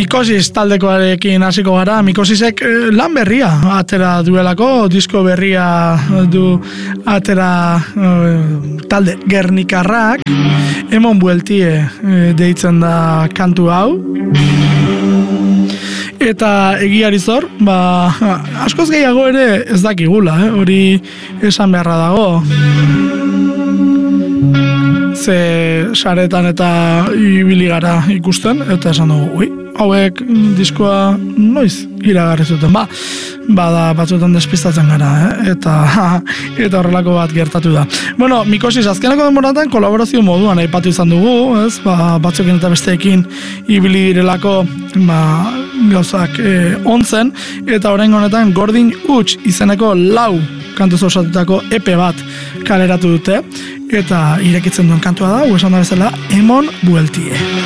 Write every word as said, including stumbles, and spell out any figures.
Mikosis taldekoarekin hasiko gara. Mikosisek lan berria atera duelako, disko berria du atera talde Gernikarrak. Emon bueltie deitzen da kantu hau. Eta egiari zor, ba, askoz gehiago ere ez dakigula, eh? Hori esan beharra dago. Ze saretan eta ibili gara ikusten, eta esan dugu, ui, hauek diskoa noiz iragarri zuten, ba, bada batzuetan despistatzen gara, eh? eta, eta horrelako bat gertatu da. Bueno, Mikosis azkeneko denboratan kolaborazio moduan aipatu izan dugu, ez? Ba, batzuekin eta besteekin ibili direlako, ba, gauzak e, ontzen, eta orain honetan Gordin Huts izeneko lau kantuz osatutako E P bat kaleratu dute, eta irekitzen duen kantua da, esan da bezala, Emon bueltie.